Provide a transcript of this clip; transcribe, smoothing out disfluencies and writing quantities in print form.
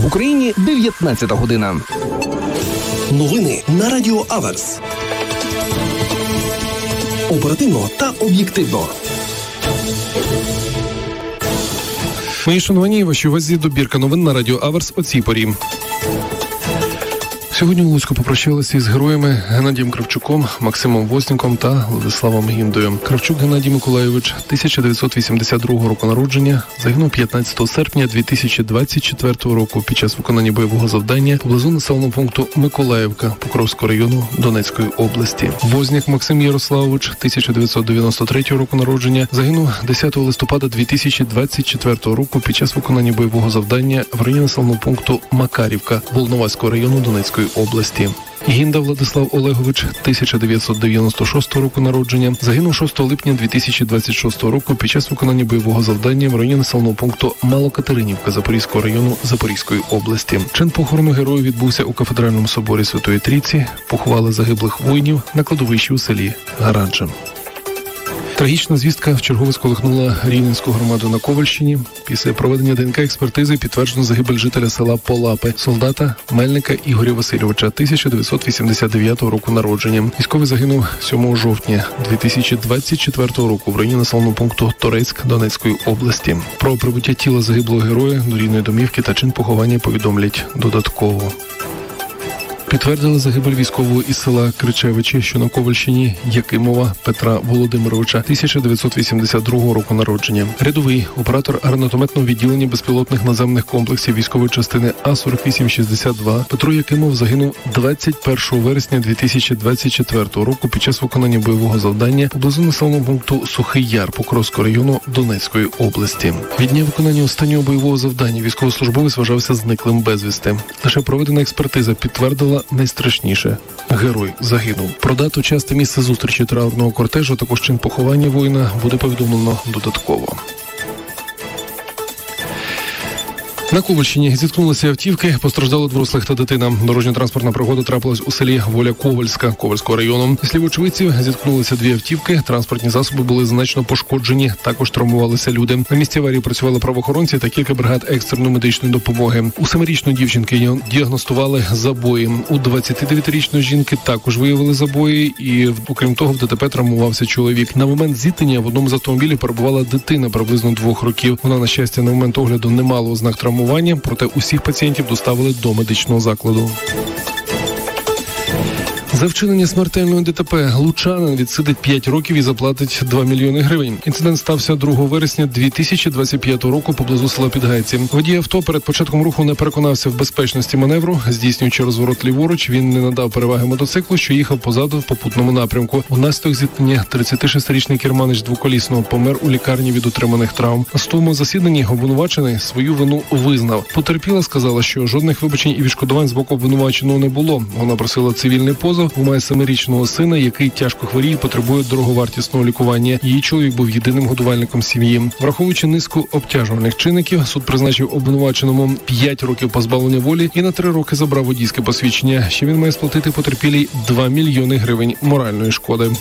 Україні 19 година. Новини на Радіо Аверс. Оперативно та об'єктивно. Мої шановані, вашій увазі добірка новин на Радіо Аверс о цій порі. Сьогодні у Луцьку попрощалися із героями Геннадієм Кравчуком, Максимом Вознюком та Владиславом Гіндою. Кравчук Геннадій Миколайович, 1982 року народження, загинув 15 серпня 2024 року під час виконання бойового завдання поблизу населеного пункту Миколаївка Покровського району Донецької області. Возняк Максим Ярославович, 1993 року народження, загинув 10 листопада 2024 року під час виконання бойового завдання в районі населеного пункту Макарівка Волноваського району Донецької області. Гінда Владислав Олегович, 1996 року народження, загинув 6 липня 2026 року під час виконання бойового завдання в районі населеного пункту Малокатеринівка Запорізького району Запорізької області. Чин похорону героїв відбувся у Кафедральному соборі Святої Трійці, поховали загиблих воїнів на кладовищі у селі Гараджа. Трагічна звістка вчергове сколихнула Рівненську громаду на Ковальщині. Після проведення ДНК-експертизи підтверджено загибель жителя села Полапи, солдата Мельника Ігоря Васильовича, 1989 року народження. Військовий загинув 7 жовтня 2024 року в районі населеного пункту Торецьк Донецької області. Про прибуття тіла загиблого героя до рідної домівки та чин поховання повідомлять додатково. Підтвердили загибель військового із села Кричевичі, що на Ковальщині, Якимова Петра Володимировича, 1982 року народження. Рядовий оператор гранатометного відділення безпілотних наземних комплексів військової частини А-4862 Петро Якимов загинув 21 вересня 2024 року під час виконання бойового завдання поблизу населеного пункту Сухий Яр Покровського району Донецької області. Від дня виконання останнього бойового завдання військовослужбовець вважався зниклим безвісти. Лише проведена експертиза підтвердила найстрашніше – герой загинув. Про дату, час та місце зустрічі траурного кортежу, також чин поховання воїна буде повідомлено додатково. На Ковальщині зіткнулися автівки, постраждали дорослих та дитина. Дорожньо-транспортна пригода трапилась у селі Воля Ковальська Ковальського району. Зі слів очевидців, зіткнулися дві автівки, транспортні засоби були значно пошкоджені, також травмувалися люди. На місці аварії працювали правоохоронці та кілька бригад екстреної медичної допомоги. У 7-річної дівчинки діагностували забої. У 29-річної жінки також виявили забої і, окрім того, в ДТП травмувався чоловік. На момент зіткнення в одному з автомобілів перебувала дитина приблизно 2 років. Вона, на щастя, на момент огляду не мала ознак травмування, проте усіх пацієнтів доставили до медичного закладу. За вчинення смертельної ДТП лучанин відсидить 5 років і заплатить 2 мільйони гривень. Інцидент стався 2 вересня 2025 року поблизу села Підгайці. Водій авто перед початком руху не переконався в безпечності маневру. Здійснюючи розворот ліворуч, він не надав переваги мотоциклу, що їхав позаду в попутному напрямку. Внаслідок зіткнення 36-річний керманич двоколісного помер у лікарні від отриманих травм. На судовому засіданні обвинувачений свою вину визнав. Потерпіла сказала, що жодних вибачень і відшкодувань з боку обвинуваченого не було. Вона просила цивільний позов. Має 7-річного сина, який тяжко хворіє і потребує дороговартісного лікування. Її чоловік був єдиним годувальником сім'ї. Враховуючи низку обтяжувальних чинників, суд призначив обвинуваченому 5 років позбавлення волі і на 3 роки забрав водійське посвідчення. Ще він має сплатити потерпілій 2 мільйони гривень моральної шкоди.